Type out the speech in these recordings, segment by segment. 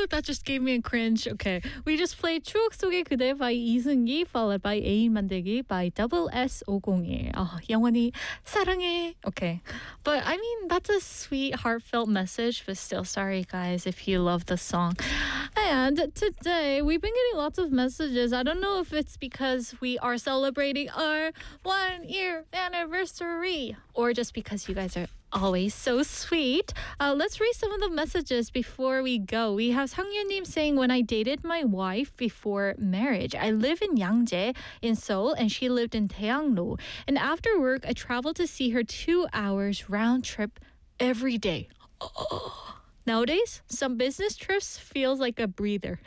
that just gave me a cringe. Okay. We just played 추억 속의 그대 by 이승기 followed by 애인 만들기 by double S501. 영원히 사랑해. Okay. But I mean, that's a sweet, heartfelt message, but still sorry guys if you love the song. And today we've been getting lots of messages. I don't know if it's because we are celebrating our 1-year anniversary or just because you guys are always so sweet. Let's read some of the messages before we go. We have 상윤님 saying, when I dated my wife before marriage, I live in Yangjae in Seoul and she lived in Daeangno. And after work, I traveled to see her 2 hours round trip every day. Nowadays, some business trips feels like a breather.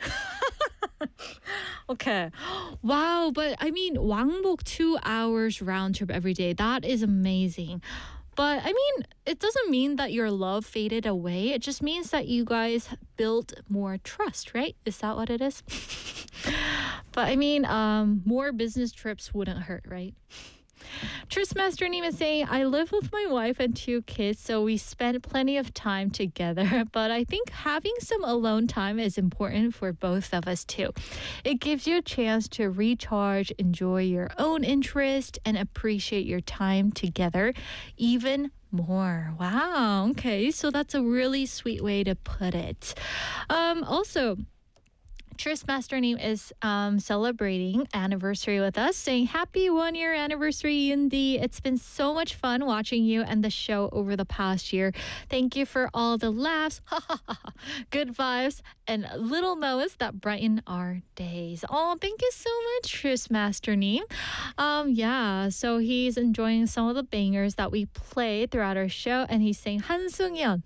Okay. Wow, but I mean, 왕복 2 hours round trip every day. That is amazing. But I mean, it doesn't mean that your love faded away. It just means that you guys built more trust, right? Is that what it is? But I mean, more business trips wouldn't hurt, right? Trustmaster Neem is saying, I live with my wife and 2 kids, so we spend plenty of time together. But I think having some alone time is important for both of us too. It gives you a chance to recharge, enjoy your own interest, and appreciate your time together even more. Wow. Okay. So that's a really sweet way to put it. Also, Trustmaster Neem is celebrating anniversary with us, saying happy 1-year anniversary, Yundi. It's been so much fun watching you and the show over the past year. Thank you for all the laughs, good vibes, and little moments that brighten our days. Oh, thank you so much, Trustmaster Neem. Yeah, so he's enjoying some of the bangers that we play throughout our show, and he's saying 한승연.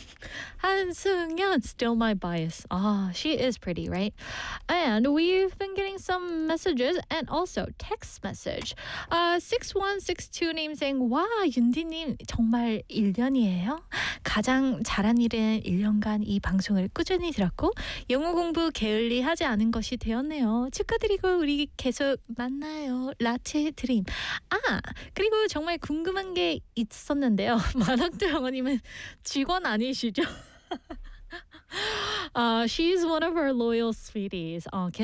한승연, still my bias. She is pretty, right? And we've been getting some messages and also text message. 6162님 saying, 와, 윤디님 정말 1년이에요? 가장 잘한 일은 1년간 이 방송을 꾸준히 들었고 영어 공부 게을리 하지 않은 것이 되었네요. 축하드리고 우리 계속 만나요. 라체 드림. 그리고 정말 궁금한 게 있었는데요. 만학도 영어님은 직원 아니시죠? She's one of our loyal sweeties.